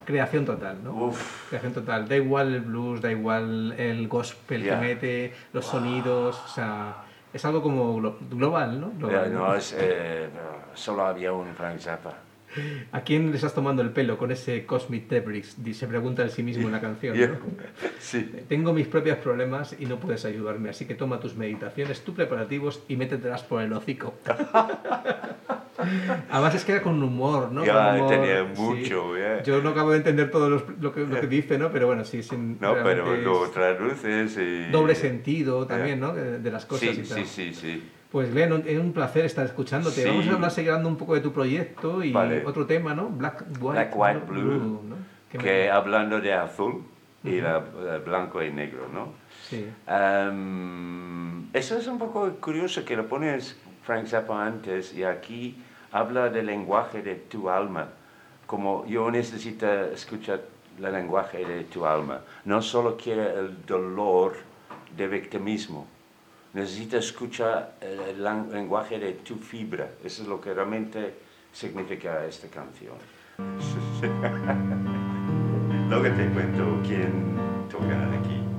Creación total, ¿no? Uf. Creación total. Da igual el blues, da igual el gospel que mete, los sonidos, o sea, es algo como global, ¿no? Global, ¿no? Solo había un Frank Zappa. ¿A quién le estás tomando el pelo con ese Cosmic Debris? Se pregunta él sí mismo en la canción, ¿no? Sí. Tengo mis propios problemas y no puedes ayudarme, así que toma tus meditaciones, tus preparativos y métetelas por el hocico. Además es que era con humor, ¿no? Ya, con humor, tenía mucho, sí. Yo no acabo de entender todo lo que dice, ¿no? Pero bueno, sí, no, pero lo traduces y... doble sentido también, ¿no? De las cosas sí, y tal. Sí. Pues Glenn, es un placer estar escuchándote. Sí. Vamos a hablar seguir hablando un poco de tu proyecto y otro tema, ¿no? Black, White, Blue, ¿no? Que hablando de azul y blanco y negro, ¿no? Sí. Eso es un poco curioso que lo pones Frank Zappa antes y aquí habla del lenguaje de tu alma, como yo necesito escuchar el lenguaje de tu alma. No solo quiero el dolor de victimismo, necesito escuchar el lenguaje de tu fibra. Eso es lo que realmente significa esta canción. Luego te cuento quién toca aquí.